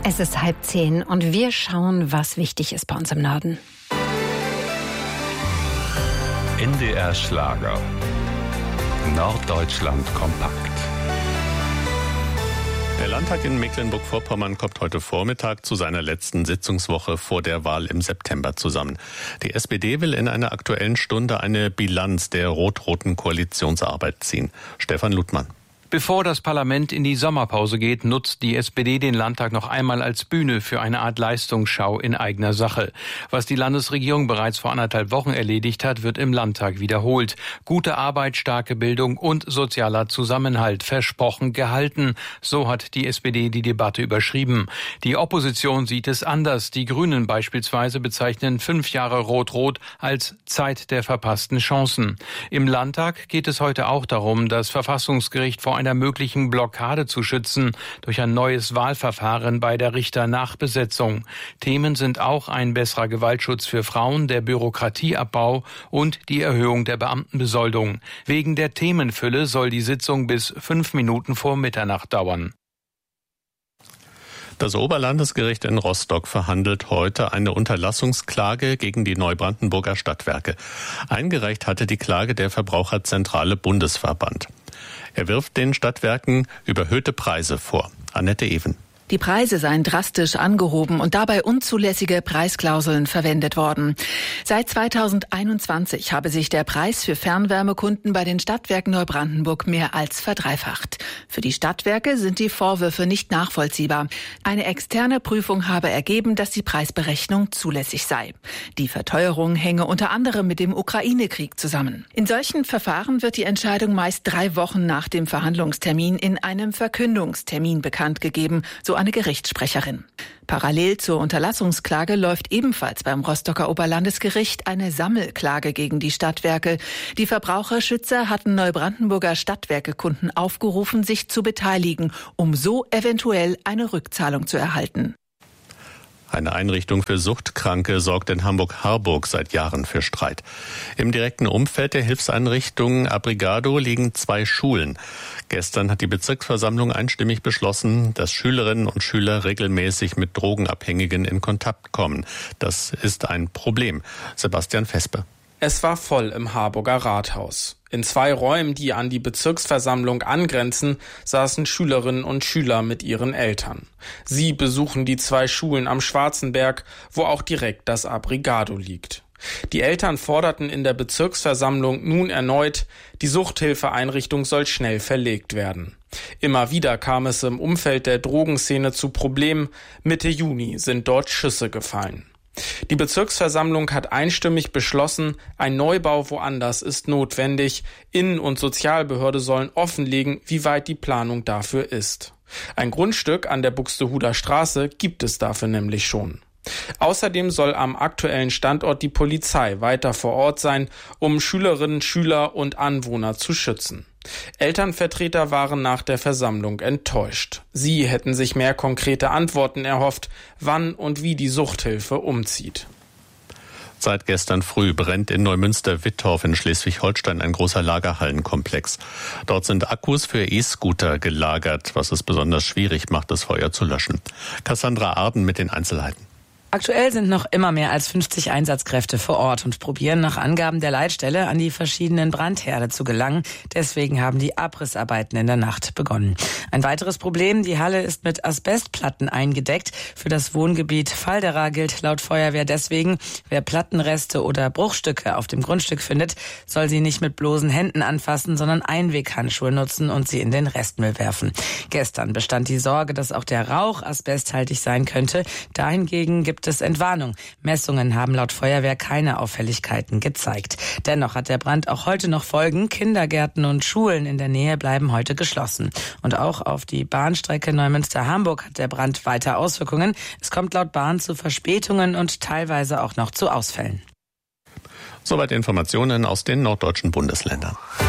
Es ist 9:30 und wir schauen, was wichtig ist bei uns im Norden. NDR Schlager. Norddeutschland kompakt. Der Landtag in Mecklenburg-Vorpommern kommt heute Vormittag zu seiner letzten Sitzungswoche vor der Wahl im September zusammen. Die SPD will in einer Aktuellen Stunde eine Bilanz der rot-roten Koalitionsarbeit ziehen. Stefan Ludmann. Bevor das Parlament in die Sommerpause geht, nutzt die SPD den Landtag noch einmal als Bühne für eine Art Leistungsschau in eigener Sache. Was die Landesregierung bereits vor 1,5 Wochen erledigt hat, wird im Landtag wiederholt. Gute Arbeit, starke Bildung und sozialer Zusammenhalt. Versprochen, gehalten. So hat die SPD die Debatte überschrieben. Die Opposition sieht es anders. Die Grünen beispielsweise bezeichnen 5 Jahre Rot-Rot als Zeit der verpassten Chancen. Im Landtag geht es heute auch darum, das Verfassungsgericht vor einer möglichen Blockade zu schützen durch ein neues Wahlverfahren bei der Richternachbesetzung. Themen sind auch ein besserer Gewaltschutz für Frauen, der Bürokratieabbau und die Erhöhung der Beamtenbesoldung. Wegen der Themenfülle soll die Sitzung bis 5 Minuten vor Mitternacht dauern. Das Oberlandesgericht in Rostock verhandelt heute eine Unterlassungsklage gegen die Neubrandenburger Stadtwerke. Eingereicht hatte die Klage der Verbraucherzentrale Bundesverband. Er wirft den Stadtwerken überhöhte Preise vor. Annette Even. Die Preise seien drastisch angehoben und dabei unzulässige Preisklauseln verwendet worden. Seit 2021 habe sich der Preis für Fernwärmekunden bei den Stadtwerken Neubrandenburg mehr als verdreifacht. Für die Stadtwerke sind die Vorwürfe nicht nachvollziehbar. Eine externe Prüfung habe ergeben, dass die Preisberechnung zulässig sei. Die Verteuerung hänge unter anderem mit dem Ukraine-Krieg zusammen. In solchen Verfahren wird die Entscheidung meist 3 Wochen nach dem Verhandlungstermin in einem Verkündungstermin bekannt gegeben, so eine Gerichtssprecherin. Parallel zur Unterlassungsklage läuft ebenfalls beim Rostocker Oberlandesgericht eine Sammelklage gegen die Stadtwerke. Die Verbraucherschützer hatten Neubrandenburger Stadtwerkekunden aufgerufen, sich zu beteiligen, um so eventuell eine Rückzahlung zu erhalten. Eine Einrichtung für Suchtkranke sorgt in Hamburg-Harburg seit Jahren für Streit. Im direkten Umfeld der Hilfseinrichtung Abrigado liegen 2 Schulen. Gestern hat die Bezirksversammlung einstimmig beschlossen, dass Schülerinnen und Schüler regelmäßig mit Drogenabhängigen in Kontakt kommen. Das ist ein Problem. Sebastian Vespe. Es war voll im Harburger Rathaus. In 2 Räumen, die an die Bezirksversammlung angrenzen, saßen Schülerinnen und Schüler mit ihren Eltern. Sie besuchen die 2 Schulen am Schwarzenberg, wo auch direkt das Abrigado liegt. Die Eltern forderten in der Bezirksversammlung nun erneut, die Suchthilfeeinrichtung soll schnell verlegt werden. Immer wieder kam es im Umfeld der Drogenszene zu Problemen. Mitte Juni sind dort Schüsse gefallen. Die Bezirksversammlung hat einstimmig beschlossen, ein Neubau woanders ist notwendig. Innen- und Sozialbehörde sollen offenlegen, wie weit die Planung dafür ist. Ein Grundstück an der Buxtehuder Straße gibt es dafür nämlich schon. Außerdem soll am aktuellen Standort die Polizei weiter vor Ort sein, um Schülerinnen, Schüler und Anwohner zu schützen. Elternvertreter waren nach der Versammlung enttäuscht. Sie hätten sich mehr konkrete Antworten erhofft, wann und wie die Suchthilfe umzieht. Seit gestern früh brennt in Neumünster-Wittorf in Schleswig-Holstein ein großer Lagerhallenkomplex. Dort sind Akkus für E-Scooter gelagert, was es besonders schwierig macht, das Feuer zu löschen. Cassandra Arden mit den Einzelheiten. Aktuell sind noch immer mehr als 50 Einsatzkräfte vor Ort und probieren nach Angaben der Leitstelle an die verschiedenen Brandherde zu gelangen. Deswegen haben die Abrissarbeiten in der Nacht begonnen. Ein weiteres Problem, die Halle ist mit Asbestplatten eingedeckt. Für das Wohngebiet Faldera gilt laut Feuerwehr deswegen, wer Plattenreste oder Bruchstücke auf dem Grundstück findet, soll sie nicht mit bloßen Händen anfassen, sondern Einweghandschuhe nutzen und sie in den Restmüll werfen. Gestern bestand die Sorge, dass auch der Rauch asbesthaltig sein könnte. Dahingegen gibt es Entwarnung. Messungen haben laut Feuerwehr keine Auffälligkeiten gezeigt. Dennoch hat der Brand auch heute noch Folgen. Kindergärten und Schulen in der Nähe bleiben heute geschlossen. Und auch auf die Bahnstrecke Neumünster-Hamburg hat der Brand weiter Auswirkungen. Es kommt laut Bahn zu Verspätungen und teilweise auch noch zu Ausfällen. Soweit Informationen aus den norddeutschen Bundesländern.